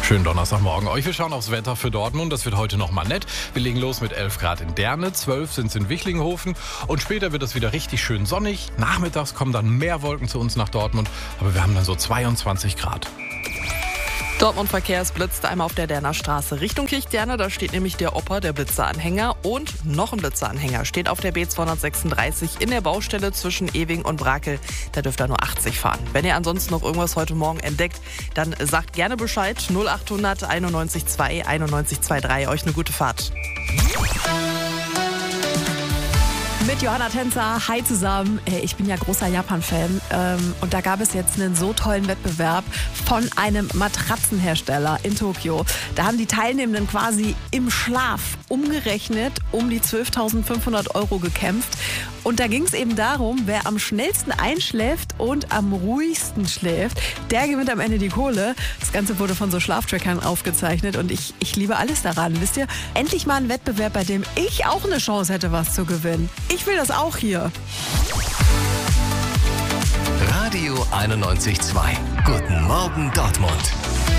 Schönen Donnerstagmorgen euch. Wir schauen aufs Wetter für Dortmund. Das wird heute nochmal nett. Wir legen los mit 11 Grad in Derne, 12 sind es in Wichlinghofen und später wird es wieder richtig schön sonnig. Nachmittags kommen dann mehr Wolken zu uns nach Dortmund, aber wir haben dann so 22 Grad. Dortmund-Verkehr, es blitzt einmal auf der Derner Straße Richtung Kirchderne. Da steht nämlich der Opa, der Blitzeranhänger, und noch ein Blitzeranhänger steht auf der B236 in der Baustelle zwischen Ewing und Brakel. Da dürft ihr nur 80 fahren. Wenn ihr ansonsten noch irgendwas heute Morgen entdeckt, dann sagt gerne Bescheid. 0800 91 2 91 23. Euch eine gute Fahrt. Mit Johanna Tänzer, hi zusammen. Ich bin ja großer Japan-Fan und da gab es jetzt einen so tollen Wettbewerb von einem Matratzenhersteller in Tokio. Da haben die Teilnehmenden quasi im Schlaf umgerechnet um die 12.500 € gekämpft. Und da ging es eben darum, wer am schnellsten einschläft und am ruhigsten schläft, der gewinnt am Ende die Kohle. Das Ganze wurde von so Schlaftrackern aufgezeichnet und ich liebe alles daran. Wisst ihr, endlich mal ein Wettbewerb, bei dem ich auch eine Chance hätte, was zu gewinnen. Ich will das auch hier. Radio 91.2. Guten Morgen Dortmund.